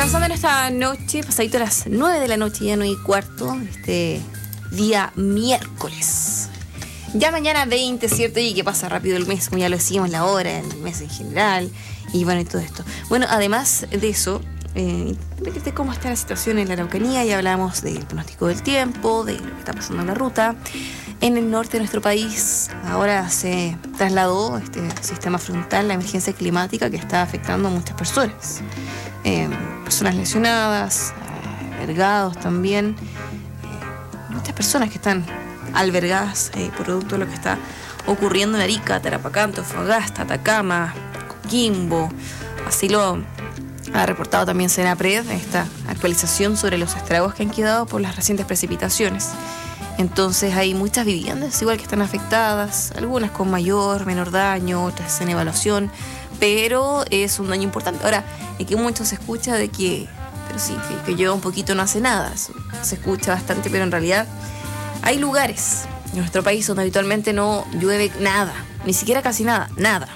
Avanzando en esta noche, pasadito a las 9 de la noche, ya 9:15, este día miércoles. Ya mañana 20, ¿cierto? Y que pasa rápido el mes, como ya lo decíamos, la hora, el mes en general, y bueno, y todo esto. Bueno, además de eso, de cómo está la situación en la Araucanía, ya hablamos del pronóstico del tiempo, de lo que está pasando en la ruta. En el norte de nuestro país ahora se trasladó este sistema frontal, la emergencia climática que está afectando a muchas personas. Personas lesionadas, albergados también, muchas personas que están albergadas producto de lo que está ocurriendo en Arica, Tarapacá, Antofagasta, Atacama, Coquimbo. Así lo ha reportado también Senapred, esta actualización sobre los estragos que han quedado por las recientes precipitaciones. Entonces hay muchas viviendas igual que están afectadas, algunas con menor daño, otras en evaluación, pero es un daño importante. Ahora, que mucho se escucha de que, pero sí, que llueva un poquito no hace nada, eso se escucha bastante, pero en realidad hay lugares en nuestro país donde habitualmente no llueve nada, ni siquiera casi nada.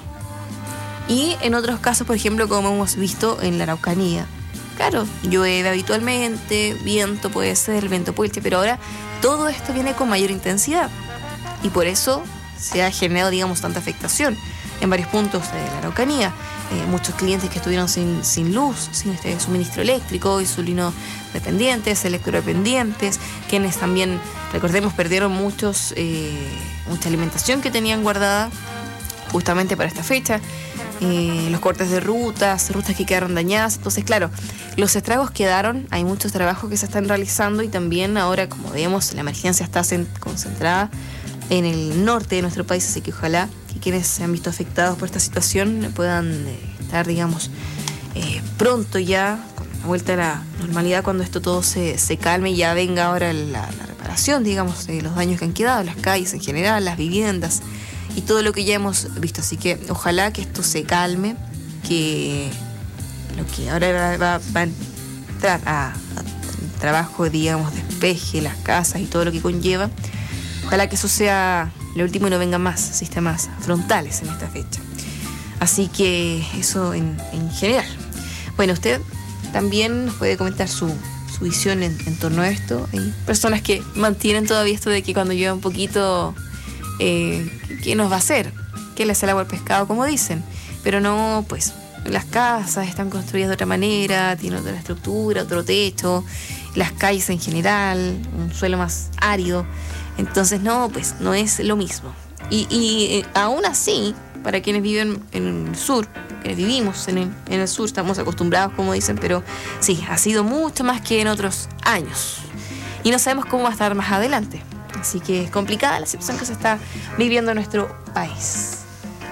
Y en otros casos, por ejemplo, como hemos visto en la Araucanía, claro, llueve habitualmente, viento puede ser, el viento puente, pero ahora todo esto viene con mayor intensidad y por eso se ha generado, digamos, tanta afectación en varios puntos de la Araucanía. Muchos clientes que estuvieron sin luz, sin suministro eléctrico, insulino dependientes, electrodependientes, quienes también, recordemos, perdieron mucha alimentación que tenían guardada justamente para esta fecha. Los cortes de rutas que quedaron dañadas. Entonces, claro, los estragos quedaron, hay muchos trabajos que se están realizando y también ahora, como vemos, la emergencia está concentrada en el norte de nuestro país, así que ojalá que quienes se han visto afectados por esta situación puedan estar, digamos, pronto ya, con la vuelta a la normalidad, cuando esto todo se calme y ya venga ahora la reparación, digamos, de los daños que han quedado, las calles en general, las viviendas y todo lo que ya hemos visto. Así que ojalá que esto se calme, que lo que ahora va a entrar a trabajo, digamos, despeje, las casas y todo lo que conlleva, ojalá que eso sea lo último y no vengan más sistemas frontales en esta fecha. Así que eso en general. Bueno, usted también nos puede comentar su visión en torno a esto. Hay personas que mantienen todavía esto de que cuando llueve un poquito, ¿qué nos va a hacer? ¿Qué le hace el agua al pescado? Como dicen. Pero no, pues las casas están construidas de otra manera, tienen otra estructura, otro techo, las calles en general, un suelo más árido. Entonces no, pues no es lo mismo. Y aún así, para quienes viven en el sur, quienes vivimos en el sur, estamos acostumbrados, como dicen, pero sí, ha sido mucho más que en otros años. Y no sabemos cómo va a estar más adelante. Así que es complicada la situación que se está viviendo en nuestro país.